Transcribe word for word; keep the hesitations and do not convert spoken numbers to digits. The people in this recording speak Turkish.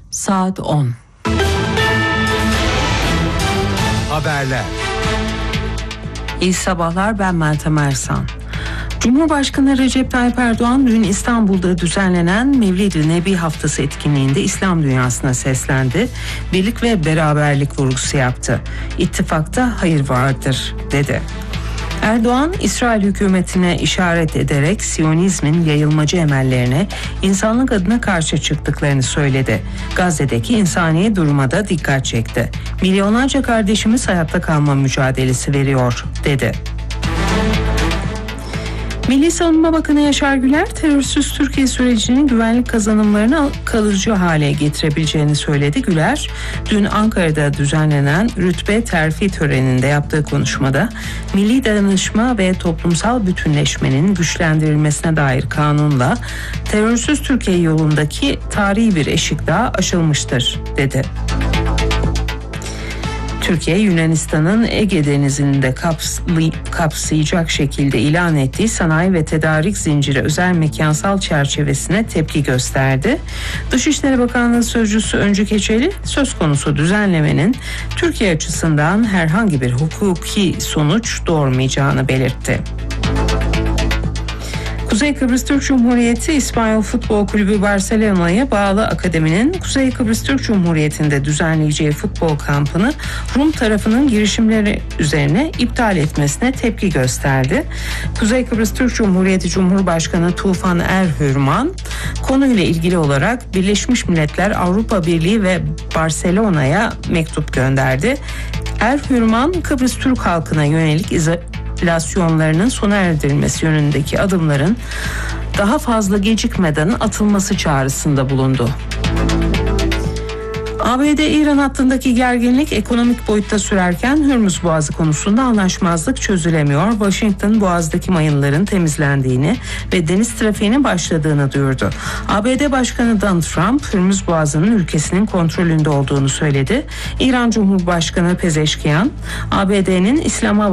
Saat on. Haberler. İyi sabahlar, ben Meltem Ersan. Cumhurbaşkanı Recep Tayyip Erdoğan dün İstanbul'da düzenlenen Mevlid-i Nebi Haftası etkinliğinde İslam dünyasına seslendi. Birlik ve beraberlik vurgusu yaptı. İttifakta hayır vardır dedi. Erdoğan, İsrail hükümetine işaret ederek Siyonizmin yayılmacı emellerine insanlık adına karşı çıktıklarını söyledi. Gazze'deki insani duruma da dikkat çekti. Milyonlarca kardeşimiz hayatta kalma mücadelesi veriyor dedi. Milli Savunma Bakanı Yaşar Güler, terörsüz Türkiye sürecinin güvenlik kazanımlarını kalıcı hale getirebileceğini söyledi. Güler, dün Ankara'da düzenlenen rütbe terfi töreninde yaptığı konuşmada, milli dayanışma ve toplumsal bütünleşmenin güçlendirilmesine dair kanunla terörsüz Türkiye yolundaki tarihi bir eşik daha aşılmıştır dedi. Türkiye, Yunanistan'ın Ege Denizi'ni de kapsayacak şekilde ilan ettiği sanayi ve tedarik zinciri özel mekansal çerçevesine tepki gösterdi. Dışişleri Bakanlığı Sözcüsü Öncü Keçeli, söz konusu düzenlemenin Türkiye açısından herhangi bir hukuki sonuç doğurmayacağını belirtti. Kuzey Kıbrıs Türk Cumhuriyeti İspanyol Futbol Kulübü Barcelona'ya bağlı akademinin Kuzey Kıbrıs Türk Cumhuriyeti'nde düzenleyeceği futbol kampını Rum tarafının girişimleri üzerine iptal etmesine tepki gösterdi. Kuzey Kıbrıs Türk Cumhuriyeti Cumhurbaşkanı Tufan Erhürman konuyla ilgili olarak Birleşmiş Milletler, Avrupa Birliği ve Barcelona'ya mektup gönderdi. Erhürman, Kıbrıs Türk halkına yönelik izolasyonlarının sona erdirilmesi yönündeki adımların daha fazla gecikmeden atılması çağrısında bulundu. A B D-İran hattındaki gerginlik ekonomik boyutta sürerken Hürmüz Boğazı konusunda anlaşmazlık çözülemiyor. Washington, Boğaz'daki mayınların temizlendiğini ve deniz trafiğinin başladığını duyurdu. A B D Başkanı Donald Trump, Hürmüz Boğazı'nın ülkesinin kontrolünde olduğunu söyledi. İran Cumhurbaşkanı Pezeşkiyan, A B D'nin İslam'a